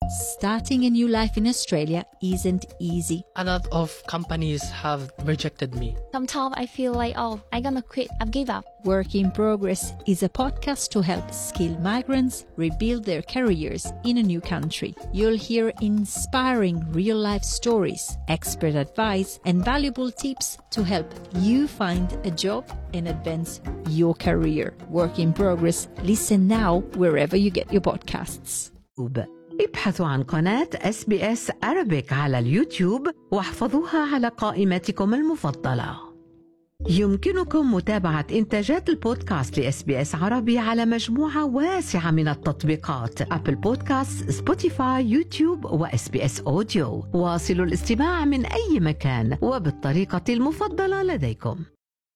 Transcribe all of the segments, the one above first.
Starting a new life in Australia isn't easy. A lot of companies have rejected me. Sometimes I feel like, I'm gonna quit, I've give up. Work in Progress is a podcast to help skilled migrants rebuild their careers in a new country. You'll hear inspiring real-life stories, expert advice, and valuable tips to help you find a job and advance your career. Work in Progress. Listen now wherever you get your podcasts. ابحثوا عن قناة SBS Arabic على اليوتيوب واحفظوها على قائمتكم المفضلة. يمكنكم متابعة إنتاجات البودكاست لSBS عربي على مجموعة واسعة من التطبيقات: أبل بودكاست، سبوتيفاي، يوتيوب وSBS أوديو. واصلوا الاستماع من أي مكان وبالطريقة المفضلة لديكم.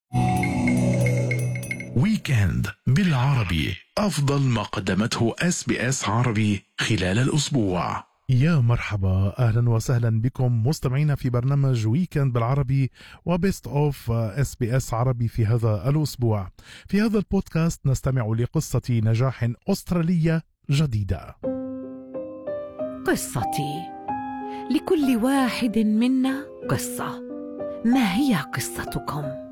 ويكند بالعربي، أفضل ما قدمته SBS عربي خلال الأسبوع. يا مرحبا، أهلا وسهلا بكم مستمعين في برنامج ويكند بالعربي وبيست أوف SBS عربي في هذا الأسبوع. في هذا البودكاست نستمع لقصة نجاح أسترالية جديدة. قصتي، لكل واحد منا قصة. ما هي قصتكم؟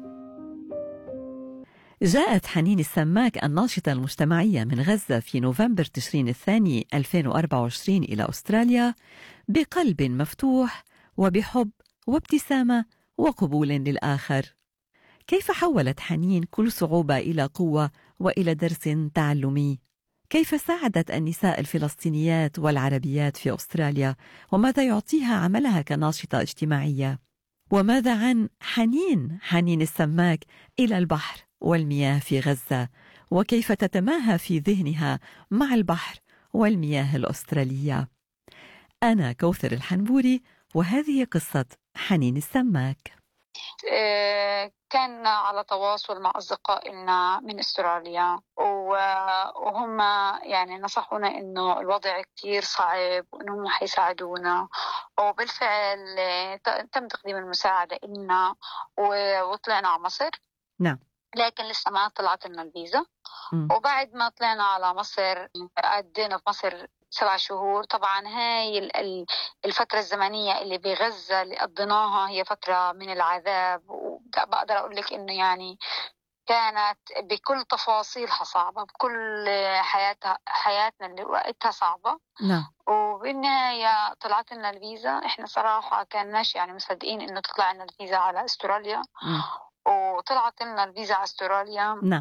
جاءت حنين السماك الناشطة المجتمعية من غزة في نوفمبر تشرين الثاني 2024 إلى أستراليا بقلب مفتوح وبحب وابتسامة وقبول للآخر. كيف حولت حنين كل صعوبة إلى قوة وإلى درس تعلمي؟ كيف ساعدت النساء الفلسطينيات والعربيات في أستراليا؟ وماذا يعطيها عملها كناشطة اجتماعية؟ وماذا عن حنين السماك إلى البحر والمياه في غزة، وكيف تتماهى في ذهنها مع البحر والمياه الأسترالية؟ أنا كوثر الحنبوري، وهذه قصة حنين السماك. كان على تواصل مع أصدقائنا من أستراليا، وهم يعني نصحونا إنه الوضع كتير صعب وإنهم حيساعدونا، وبالفعل تم تقديم المساعدة إلنا وطلعنا على مصر. نعم. لكن لسه ما طلعت لنا الفيزا. وبعد ما طلعنا على مصر قعدنا في مصر 7 شهور. طبعا هاي الفترة الزمنية اللي بغزة اللي قضيناها هي فترة من العذاب، وبقدر أقول لك إنه يعني كانت بكل تفاصيلها صعبة، بكل حياتنا اللي وقتها صعبة. نعم. وبالنهاية طلعت لنا الفيزا. إحنا صراحة كاناش يعني مصدقين إنه تطلع لنا الفيزا على أستراليا. وطلعت لنا الفيزا على استراليا. نعم.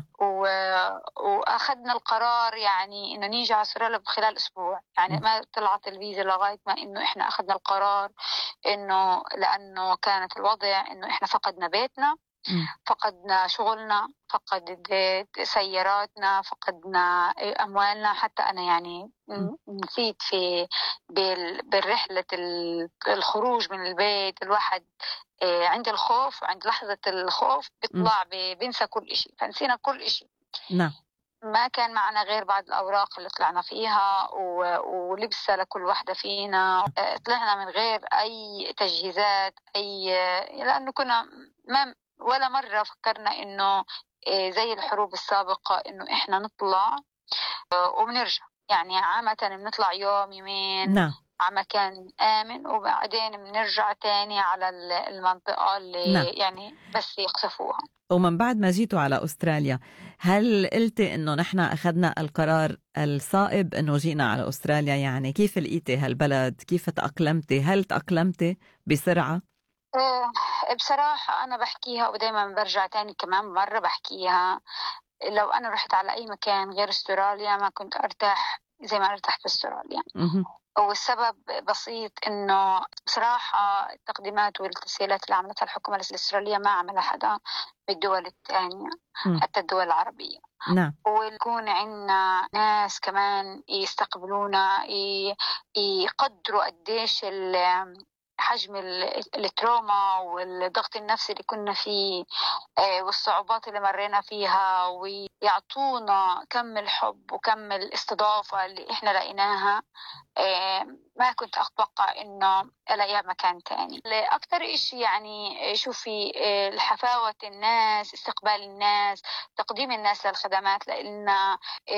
واخذنا القرار يعني انه نيجي على استراليا خلال اسبوع. يعني ما طلعت الفيزا لغايه ما انه احنا اخذنا القرار، انه لانه كانت الوضع انه احنا فقدنا بيتنا، فقدنا شغلنا، فقدت سياراتنا، فقدنا أموالنا. حتى أنا يعني نسيت في بالرحلة الخروج من البيت. الواحد عند الخوف، عند لحظة الخوف بيطلع بينسى كل إشي، فنسينا كل إشي. نعم. ما كان معنا غير بعض الأوراق اللي طلعنا فيها ولبسة لكل واحدة فينا. طلعنا من غير أي تجهيزات، لأنه كنا ولا مرة فكرنا إنه زي الحروب السابقة إنه إحنا نطلع وبنرجع. يعني عامة بنطلع يوم يومين. نعم. على مكان آمن، وبعدين بنرجع تاني على المنطقة اللي نعم. يعني بس يقصفوها. ومن بعد ما جيتوا على أستراليا، هل قلتي إنه نحن أخذنا القرار الصائب إنه جينا على أستراليا؟ يعني كيف لقيتي هالبلد؟ كيف تأقلمتي؟ هل تأقلمتي بسرعة؟ بصراحة أنا بحكيها ودايما برجع تاني كمان مرة بحكيها. لو أنا رحت على أي مكان غير استراليا ما كنت أرتاح زي ما ارتحت في استراليا. والسبب بسيط، إنه بصراحة التقديمات والتسهيلات اللي عملتها الحكومة الأسترالية ما عملها حدا بالدول الثانية، حتى الدول العربية. نعم. ويكون عندنا ناس كمان يستقبلونا، يقدروا قديش حجم التروما والضغط النفسي اللي كنا فيه والصعوبات اللي مرينا فيها، ويعطونا كم الحب وكم الاستضافة اللي احنا لقيناها. ما كنت أتوقع إنه ألاقيها مكان تاني. أكتر إشي يعني شوفي الحفاوة الناس، استقبال الناس، تقديم الناس للخدمات، لأن